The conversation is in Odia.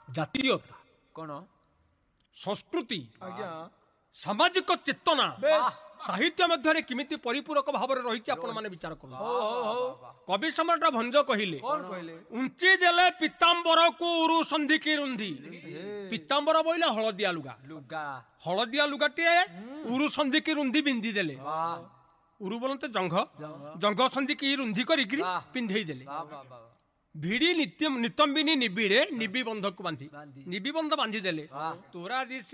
ଜାତୀୟତା କଣ ସଂସ୍କୃତି ଆଜ୍ଞା ସାମାଜିକ ଚେତନା ବେଶ ସାହିତ୍ୟ ମଧ୍ୟରେ କେମିତି ପରିପୂରକ ଭାବରେ ରହିଛି ଆପଣ ମାନେ ବିଚାର କରନ୍ତୁ। କବି ସମ୍ରାଟ ଭଞ୍ଜ କହିଲେ କଣ କହିଲେ ଉଞ୍ଚି ଦେଲେ ପିତାମ୍ବରକୁ ଉରୁ ସନ୍ଧିକି ରୁନ୍ଧି। ପିତାମ୍ବର ବୋଇଲେ ହଳଦିଆ ଲୁଗା, ଲୁଗା ହଳଦିଆ ଲୁଗାଟିଏ ଉରୁ ସନ୍ଧିକି ରୁନ୍ଧି ପିନ୍ଧି ଦେଲେ। ଉରୁ ବୋଲନ୍ତେ ଜଙ୍ଘ, ଜଙ୍ଘ ସନ୍ଧିକି ରୁନ୍ଧି କରିକି ପିନ୍ଧେଇ ଦେଲେ। ଭିଡି ନିତମ୍ବିନୀ ନିବିଡେ ନିବିବନ୍ଧକୁ ବାନ୍ଧି, ନିବିବନ୍ଧ ବାନ୍ଧି ଦେଲେ। ତୋରା